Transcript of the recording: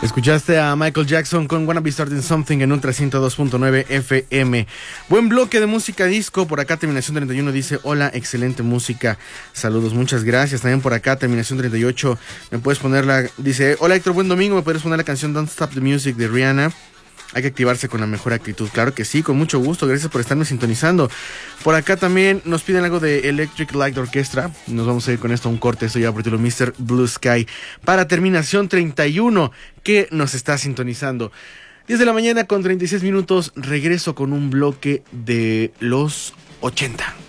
Escuchaste a Michael Jackson con Wanna Be Starting Something en Ultra 102.9 FM. Buen bloque de música disco. Por acá Terminación 31 dice: hola, excelente música. Saludos, muchas gracias. También por acá Terminación 38, me puedes poner dice: hola Héctor, buen domingo, me puedes poner la canción Don't Stop the Music de Rihanna. Hay que activarse con la mejor actitud. Claro que sí, con mucho gusto. Gracias por estarme sintonizando. Por acá también nos piden algo de Electric Light Orchestra. Nos vamos a ir con esto a un corte. Esto ya por título Mr. Blue Sky. Para Terminación 31, que nos está sintonizando. 10 de la mañana con 36 minutos. Regreso con un bloque de los 80.